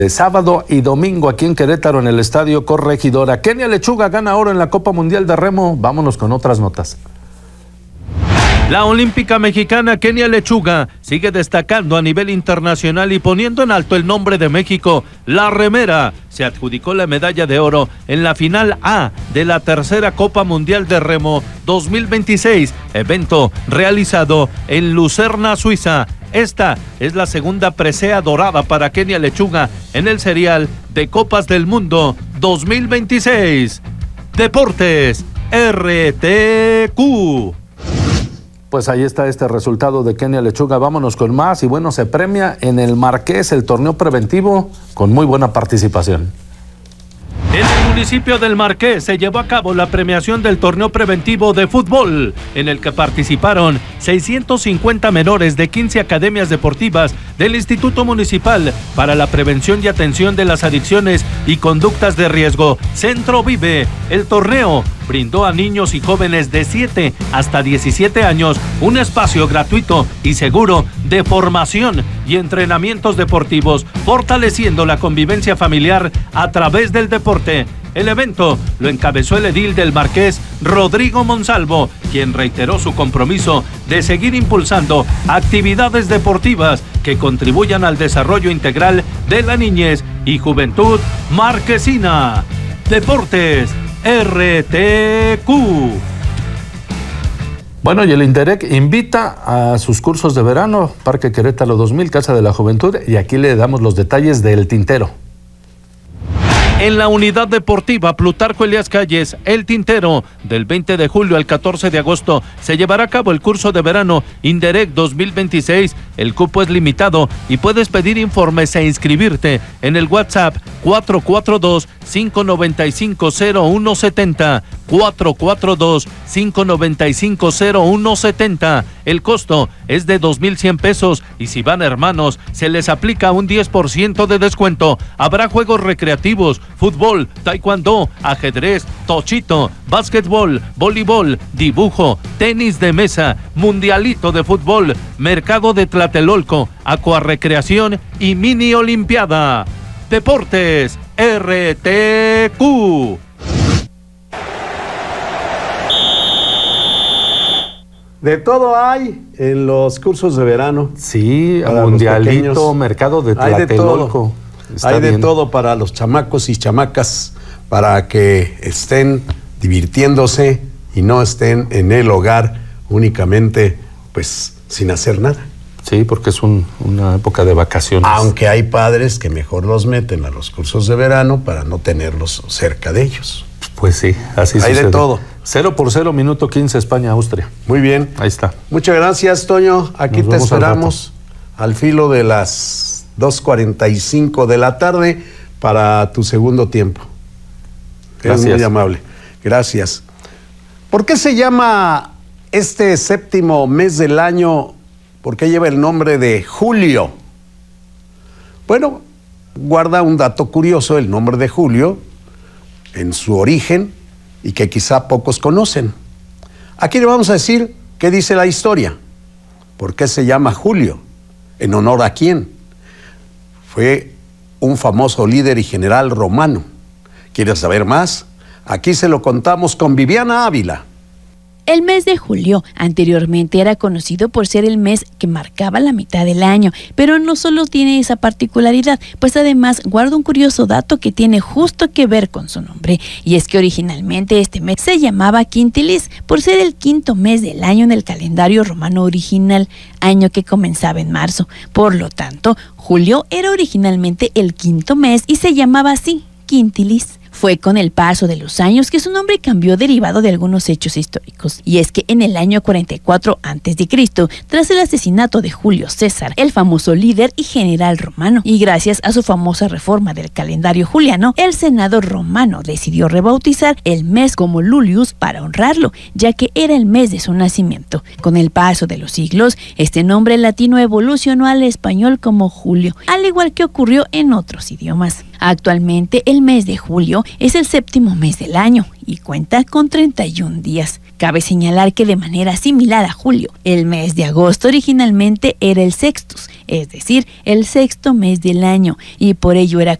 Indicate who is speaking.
Speaker 1: De sábado y domingo aquí en Querétaro en el Estadio Corregidora. Kenia Lechuga gana oro en la Copa Mundial de Remo. Vámonos con otras notas.
Speaker 2: La olímpica mexicana Kenia Lechuga sigue destacando a nivel internacional y poniendo en alto el nombre de México. La remera se adjudicó la medalla de oro en la final A de la tercera Copa Mundial de Remo 2026, evento realizado en Lucerna, Suiza. Esta es la segunda presea dorada para Kenia Lechuga en el serial de Copas del Mundo 2026. Deportes RTQ.
Speaker 1: Pues ahí está este resultado de Kenia Lechuga. Vámonos con más y bueno, se premia en el Marqués el torneo preventivo con muy buena participación.
Speaker 2: En el municipio del Marqués se llevó a cabo la premiación del torneo preventivo de fútbol, en el que participaron 650 menores de 15 academias deportivas del Instituto Municipal para la Prevención y Atención de las Adicciones y Conductas de Riesgo, Centro Vive. El torneo brindó a niños y jóvenes de 7 hasta 17 años un espacio gratuito y seguro de formación y entrenamientos deportivos, fortaleciendo la convivencia familiar a través del deporte. El evento lo encabezó el edil del Marqués, Rodrigo Monsalvo, quien reiteró su compromiso de seguir impulsando actividades deportivas que contribuyan al desarrollo integral de la niñez y juventud marquesina. Deportes RTQ.
Speaker 1: Bueno, y el INDEREC invita a sus cursos de verano, Parque Querétaro 2000, Casa de la Juventud, y aquí le damos los detalles del Tintero.
Speaker 2: En la unidad deportiva Plutarco Elías Calles, El Tintero, del 20 de julio al 14 de agosto, se llevará a cabo el curso de verano INDEREC 2026. El cupo es limitado y puedes pedir informes e inscribirte en el WhatsApp 442-595-0170, 442-595-0170. El costo es de 2,100 pesos y si van hermanos, se les aplica un 10% de descuento. Habrá juegos recreativos, fútbol, taekwondo, ajedrez, tochito, básquetbol, voleibol, dibujo, tenis de mesa, mundialito de fútbol, mercado de Tlatelolco, acuarrecreación y mini olimpiada. Deportes RTQ.
Speaker 3: De todo hay en los cursos de verano.
Speaker 1: Sí, mundialito, mercado de Tlatelolco.
Speaker 3: Hay de todo para los chamacos y chamacas, para que estén divirtiéndose y no estén en el hogar únicamente, pues, sin hacer nada.
Speaker 1: Sí, porque es una época de vacaciones.
Speaker 3: Aunque hay padres que mejor los meten a los cursos de verano para no tenerlos cerca de ellos.
Speaker 1: Pues sí, así
Speaker 3: hay
Speaker 1: sucede.
Speaker 3: De todo.
Speaker 1: 0-0, minuto 15, España-Austria.
Speaker 3: Muy bien.
Speaker 1: Ahí está.
Speaker 3: Muchas gracias, Toño. Aquí te esperamos al filo de las 2:45 de la tarde para tu segundo tiempo.
Speaker 1: Gracias.
Speaker 3: Es muy amable. Gracias. ¿Por qué se llama este séptimo mes del año? ¿Por qué lleva el nombre de julio? Bueno, guarda un dato curioso el nombre de Julio en su origen y que quizá pocos conocen. Aquí le vamos a decir qué dice la historia. ¿Por qué se llama Julio? ¿En honor a quién? Fue un famoso líder y general romano. ¿Quieres saber más? Aquí se lo contamos con Viviana Ávila.
Speaker 4: El mes de julio anteriormente era conocido por ser el mes que marcaba la mitad del año, pero no solo tiene esa particularidad, pues además guarda un curioso dato que tiene justo que ver con su nombre, y es que originalmente este mes se llamaba Quintilis, por ser el quinto mes del año en el calendario romano original, año que comenzaba en marzo. Por lo tanto, julio era originalmente el quinto mes y se llamaba así, Quintilis. Fue con el paso de los años que su nombre cambió derivado de algunos hechos históricos. Y es que en el año 44 a.C., tras el asesinato de Julio César, el famoso líder y general romano, y gracias a su famosa reforma del calendario juliano, el Senado romano decidió rebautizar el mes como Lulius para honrarlo, ya que era el mes de su nacimiento. Con el paso de los siglos, este nombre latino evolucionó al español como Julio, al igual que ocurrió en otros idiomas. Actualmente, el mes de julio es el séptimo mes del año y cuenta con 31 días. Cabe señalar que de manera similar a julio, el mes de agosto originalmente era el Sextus, es decir, el sexto mes del año, y por ello era